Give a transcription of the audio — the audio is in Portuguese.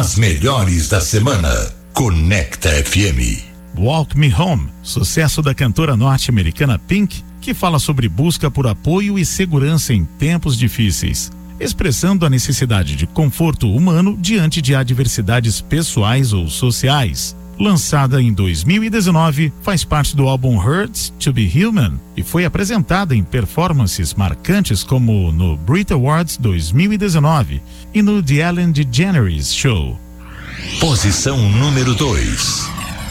As melhores da semana. Conecta FM. Walk Me Home, sucesso da cantora norte-americana Pink, que fala sobre busca por apoio e segurança em tempos difíceis, expressando a necessidade de conforto humano diante de adversidades pessoais ou sociais. Lançada em 2019, faz parte do álbum Hurts to Be Human e foi apresentada em performances marcantes como no Brit Awards 2019 e no The Ellen DeGeneres Show. Posição número 2.